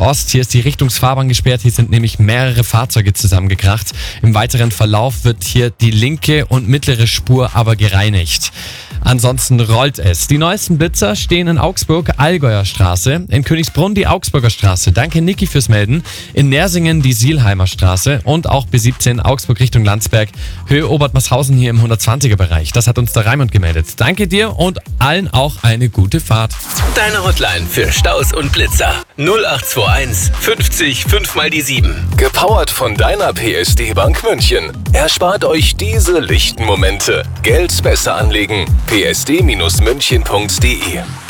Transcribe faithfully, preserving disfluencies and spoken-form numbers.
Ost. Hier ist die Richtungsfahrbahn gesperrt. Hier sind nämlich mehrere Fahrzeuge zusammengekracht. Im weiteren Verlauf wird hier die linke und mittlere Spur aber gereinigt. Ansonsten rollt es. Die neuesten Blitzer stehen in Augsburg, Allgäuer Straße, in Königsbrunn die Augsburger Straße. Danke Niki fürs Melden. In Nersingen die Sielheimer Straße und auch B siebzehn Augsburg Richtung Landsberg, Höhe Obertmarshausen hier im hundertzwanziger Bereich. Das hat uns der Raimund gemeldet. Danke dir und allen auch eine gute Fahrt. Deine Hotline für Staus und Blitzer. null acht zwei eins fünfzig fünf mal die sieben. Gepowert von deiner P S D Bank München. Erspart euch diese lichten Momente. Geld besser anlegen. p s d Bindestrich münchen punkt d e